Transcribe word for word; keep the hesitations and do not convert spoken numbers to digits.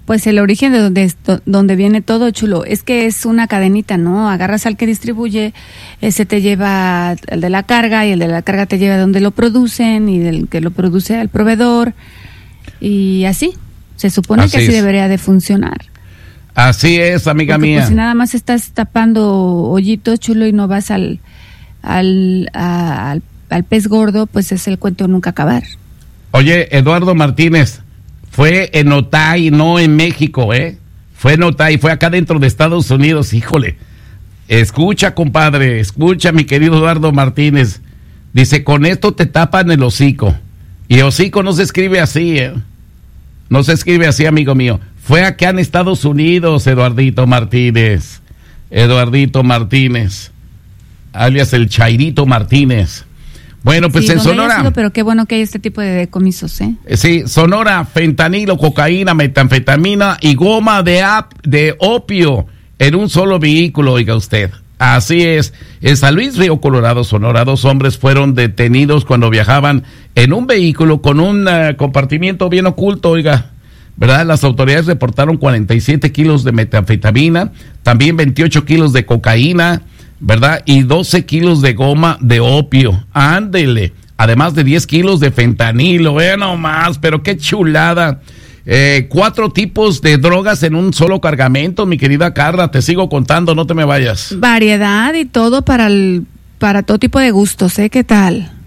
Pues el origen de donde, donde viene todo, Chulo, es que es una cadenita, ¿no? Agarras al que distribuye, ese te lleva al de la carga y el de la carga te lleva a donde lo producen y del que lo produce al proveedor y así. Se supone así que así es. Debería de funcionar. Así es, amiga Porque, mía. Pues si nada más estás tapando hoyitos, Chulo, y no vas al, al, a, al, al pez gordo, pues es el cuento nunca acabar. Oye, Eduardo Martínez, fue en Otay, no en México, ¿eh? Fue en Otay, fue acá dentro de Estados Unidos, híjole. Escucha, compadre, escucha, mi querido Eduardo Martínez. Dice, con esto te tapan el hocico. Y hocico no se escribe así, ¿eh? No se escribe así, amigo mío. Fue acá en Estados Unidos, Eduardito Martínez. Eduardito Martínez, alias el Chairito Martínez. Bueno, pues sí, en Sonora... Sido, pero qué bueno que hay este tipo de decomisos, ¿eh? Sí, Sonora, fentanilo, cocaína, metanfetamina y goma de, ap, de opio en un solo vehículo, oiga usted. Así es. En San Luis Río Colorado, Sonora, dos hombres fueron detenidos cuando viajaban en un vehículo con un uh, compartimiento bien oculto, oiga. ¿Verdad? Las autoridades reportaron cuarenta y siete kilos de metanfetamina, también veintiocho kilos de cocaína, ¿verdad? Y doce kilos de goma de opio. Ándele. Además de diez kilos de fentanilo. Vean nomás, pero qué chulada. Eh, cuatro tipos de drogas en un solo cargamento, mi querida Carla. Te sigo contando, no te me vayas. Variedad y todo para el, para todo tipo de gustos, ¿eh? ¿Qué tal?